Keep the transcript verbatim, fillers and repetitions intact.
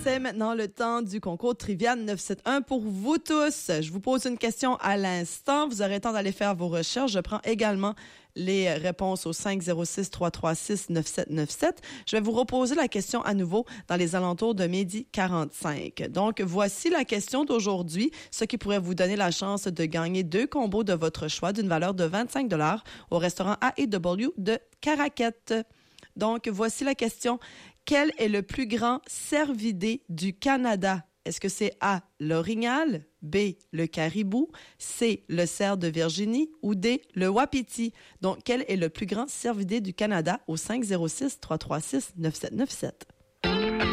C'est maintenant le temps du concours Trivia neuf cent soixante-dix-un pour vous tous. Je vous pose une question à l'instant. Vous aurez le temps d'aller faire vos recherches. Je prends également les réponses au cinq zéro six, trois trois six, neuf sept neuf sept. Je vais vous reposer la question à nouveau dans les alentours de midi quarante-cinq. Donc, voici la question d'aujourd'hui, ce qui pourrait vous donner la chance de gagner deux combos de votre choix d'une valeur de vingt-cinq dollars au restaurant A et W de Caraquette. Donc, voici la question. Quel est le plus grand cervidé du Canada? Est-ce que c'est A, l'orignal, B, le caribou, C, le cerf de Virginie ou D, le wapiti? Donc, quel est le plus grand cervidé du Canada au cinq zéro six, trois trois six, neuf sept neuf sept?